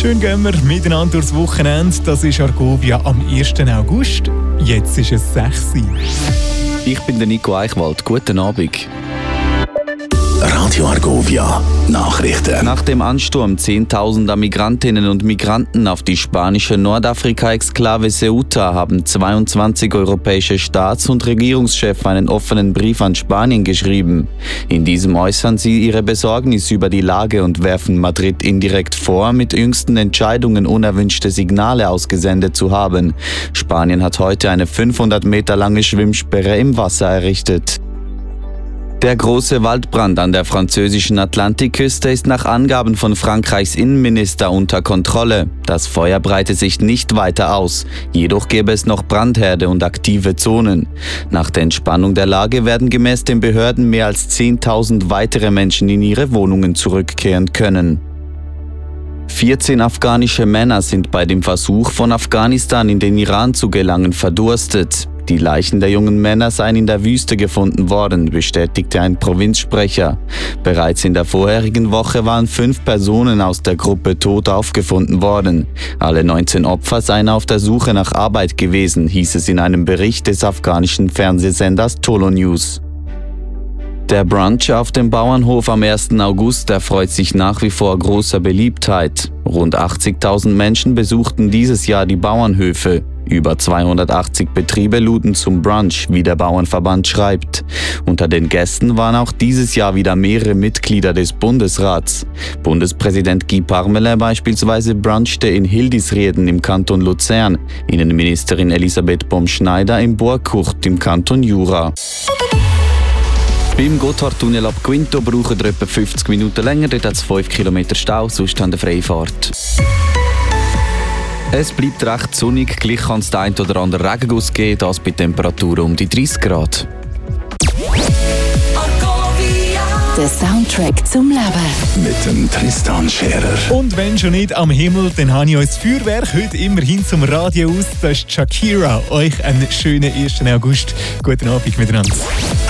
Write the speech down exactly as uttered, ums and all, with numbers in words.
Schön gehen wir miteinander durchs Wochenende. Das ist Argovia am ersten August. Jetzt ist es sechs Uhr. Ich bin der Nico Eichwald. Guten Abend. Radio Argovia Nachrichten. Nach dem Ansturm zehntausender Migrantinnen und Migranten auf die spanische Nordafrika-Exklave Ceuta haben zweiundzwanzig europäische Staats- und Regierungschefs einen offenen Brief an Spanien geschrieben. In diesem äußern sie ihre Besorgnis über die Lage und werfen Madrid indirekt vor, mit jüngsten Entscheidungen unerwünschte Signale ausgesendet zu haben. Spanien hat heute eine fünfhundert Meter lange Schwimmsperre im Wasser errichtet. Der große Waldbrand an der französischen Atlantikküste ist nach Angaben von Frankreichs Innenminister unter Kontrolle. Das Feuer breitet sich nicht weiter aus, jedoch gäbe es noch Brandherde und aktive Zonen. Nach der Entspannung der Lage werden gemäß den Behörden mehr als zehntausend weitere Menschen in ihre Wohnungen zurückkehren können. vierzehn afghanische Männer sind bei dem Versuch, von Afghanistan in den Iran zu gelangen, verdurstet. Die Leichen der jungen Männer seien in der Wüste gefunden worden, bestätigte ein Provinzsprecher. Bereits in der vorherigen Woche waren fünf Personen aus der Gruppe tot aufgefunden worden. Alle neunzehn Opfer seien auf der Suche nach Arbeit gewesen, hieß es in einem Bericht des afghanischen Fernsehsenders Tolo News. Der Brunch auf dem Bauernhof am ersten August erfreut sich nach wie vor großer Beliebtheit. Rund achtzigtausend Menschen besuchten dieses Jahr die Bauernhöfe. Über zweihundertachtzig Betriebe luden zum Brunch, wie der Bauernverband schreibt. Unter den Gästen waren auch dieses Jahr wieder mehrere Mitglieder des Bundesrats. Bundespräsident Guy Parmelin beispielsweise brunchte in Hildisrieden im Kanton Luzern, Innenministerin Elisabeth Baum-Schneider in Borkurt im Kanton Jura. Beim Gotthardtunnel ab Quinto brauchen wir etwa fünfzig Minuten länger, dort hat es fünf Kilometer Stau, sonst haben wir Freifahrt. Es bleibt recht sonnig, gleich kann es den einen oder anderen Regenguss geben, das bei Temperaturen um die dreißig Grad. Der Soundtrack zum Leben. Mit dem Tristan Scherer. Und wenn schon nicht am Himmel, dann habe ich euch das Feuerwerk heute immerhin zum Radio aus. Das ist Shakira. Euch einen schönen ersten August. Guten Abend miteinander.